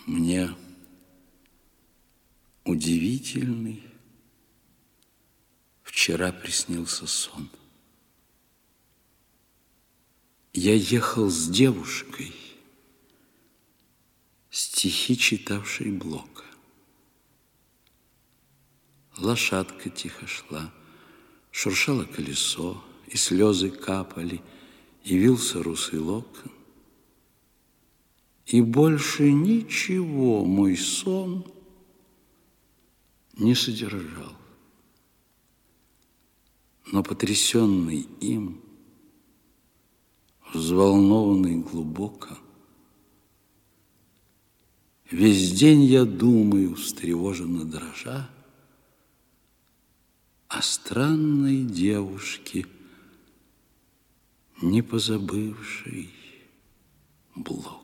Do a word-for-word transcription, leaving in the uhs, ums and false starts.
Мне удивительный вчера приснился сон. Я ехал с девушкой, стихи читавшей Блока. Лошадка тихо шла, шуршало колесо, и слезы капали, и вился русый локон. И больше ничего мой сон не содержал. Но потрясенный им, взволнованный глубоко, весь день я думаю, встревоженно дрожа, о странной девушке, не позабывшей Блока.